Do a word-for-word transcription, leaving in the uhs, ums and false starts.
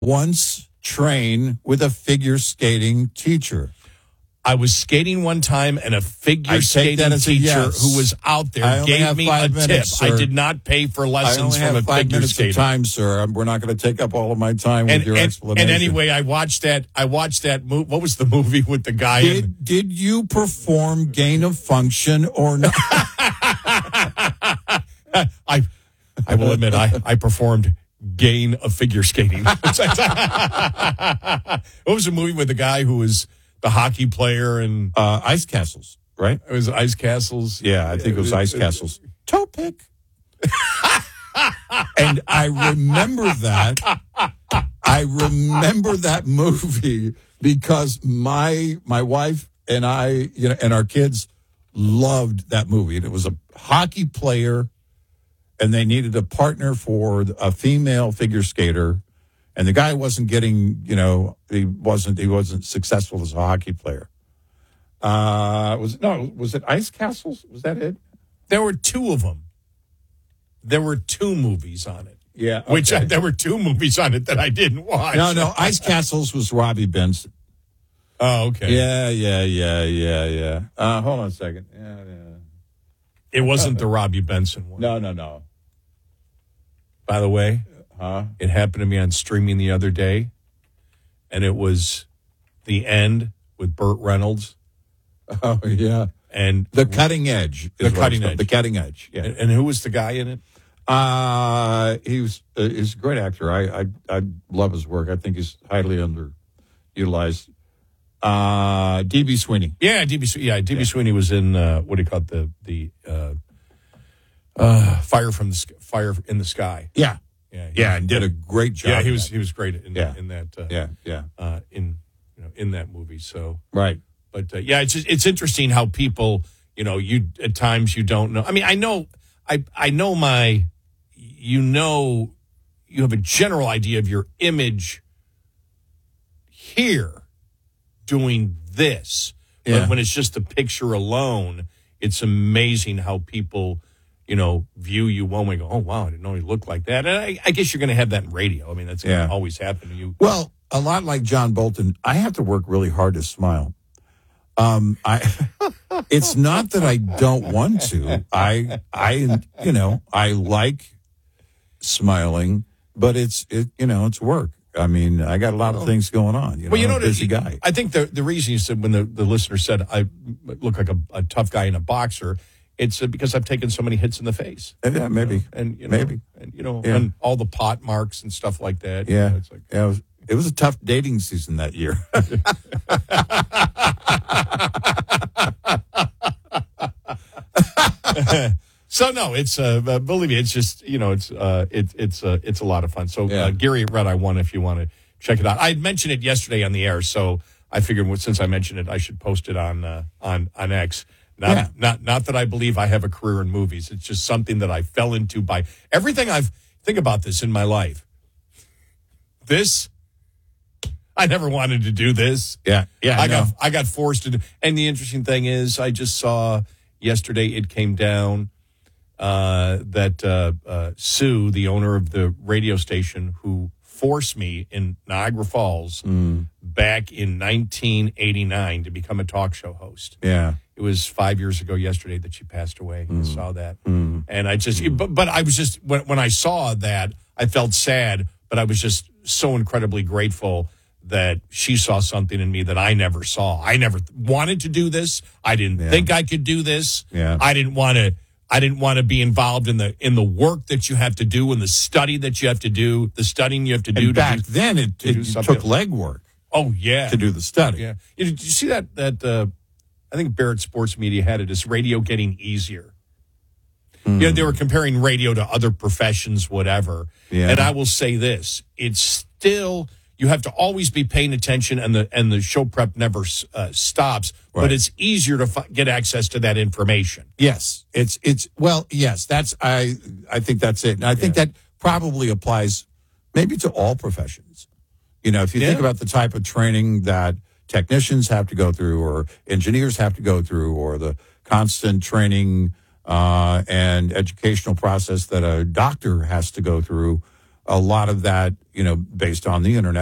once train with a figure skating teacher? I was skating one time, and a figure I take skating that as a teacher yes. who was out there I only gave have me a five tip. minutes, sir. I did not pay for I lessons only from have a five figure minutes skater. of time, sir. We're not going to take up all of my time with And, your and, explanation. and anyway, I watched that. I watched that movie. What was the movie with the guy? Did, in, did you perform gain of function or not? I I will admit I, I performed gain of figure skating. What was the movie with the guy who was the hockey player and Uh, ice castles, right? it was Ice Castles? Yeah, I think it was ice castles. Toe pick. And I remember that. I remember that movie because my my wife and I, you know, and our kids loved that movie. And it was a hockey player, and they needed a partner for a female figure skater, and the guy wasn't getting, you know, he wasn't he wasn't successful as a hockey player. Uh, was no, was it Ice Castles? Was that it? There were two of them. There were two movies on it. Yeah, okay. Which I, there were two movies on it that I didn't watch. No, no, Ice Castles was Robbie Benson. Oh, okay. Yeah, yeah, yeah, yeah, yeah. Uh, hold on a second. Yeah, yeah. It wasn't the Robbie Benson one. No, no, no. By the way, Huh? it happened to me on streaming the other day, and it was The End with Burt Reynolds. Oh, yeah. And The Cutting Edge. is The what it's Cutting called. Edge. The Cutting Edge, yeah. and, and who was the guy in it? Uh, he was, uh, he's a great actor. I, I, I love his work. I think he's highly underutilized. Uh, D B. Sweeney. Yeah, D B. Yeah, D B. Yeah. Sweeney was in uh, what do you call it? The the uh, uh, Fire from the Sk- Fire in the Sky. Yeah. Yeah, Yeah, and did a great job. Yeah, he in was that. he was great in Yeah. in that. Uh, Yeah, yeah. Uh, in you know in that movie. So Right. But uh, yeah, it's just, it's interesting how people, you know, you at times you don't know. I mean, I know, I I know my, you know, you have a general idea of your image here doing this, Yeah. but when it's just the picture alone, it's amazing how people, you know, view you one way. Go, oh wow, I didn't know you looked like that. And I, I guess you're going to have that in radio. I mean, that's going to Yeah. always happen to you. Well, a lot like John Bolton, I have to work really hard to smile. Um, I, it's not that I don't want to. I, I, you know, I like smiling, but it's, it, you know, it's work. I mean, I got a lot of things going on. You know, Well, you know, I'm a busy the- guy. I think the the reason you said when the, the listener said I look like a, a tough guy and a boxer, it's uh, because I've taken so many hits in the face. Yeah, maybe, You know, and you know, maybe, and you know, Yeah. and all the pot marks and stuff like that. you yeah. know, it's like, yeah it, was, it was a tough dating season that year. So no, it's uh, uh, believe me, it's just you know, it's uh, it, it's uh, it's a lot of fun. So Yeah. uh, Gary at Red Eye One, if you want to check it out, I had mentioned it yesterday on the air, so I figured well, since I mentioned it, I should post it on uh, on on X. Not, Yeah. not not that I believe I have a career in movies. It's just something that I fell into by everything I've think about this in my life. This, I never wanted to do this. Yeah, yeah, I I got know. I got forced to do. And the interesting thing is, I just saw yesterday it came down uh, that uh, uh, Sue, the owner of the radio station, who forced me in Niagara Falls Mm. back in nineteen eighty-nine to become a talk show host. Yeah. It was five years ago yesterday that she passed away. I saw that. Mm. And I just, but, but I was just, when, when I saw that, I felt sad, but I was just so incredibly grateful that she saw something in me that I never saw. I never wanted to do this. I didn't Yeah. think I could do this. Yeah. I didn't want to, I didn't want to be involved in the, in the work that you have to do and the study that you have to do, the studying you have to do. And to back do, then, it, to it do something took else. legwork Oh, yeah. to do the study. Yeah. You know, did you see that, that, uh, I think Barrett Sports Media had it as radio getting easier. Mm. You know, they were comparing radio to other professions, whatever. Yeah. And I will say this, it's still, you have to always be paying attention and the, and the show prep never uh, stops, Right. but it's easier to f- get access to that information. Yes, it's it's well, yes, that's I I think that's it. And I think Yeah. that probably applies maybe to all professions. You know, if you think Yeah. about the type of training that technicians have to go through or engineers have to go through or the constant training uh, and educational process that a doctor has to go through, a lot of that, you know, based on the internet.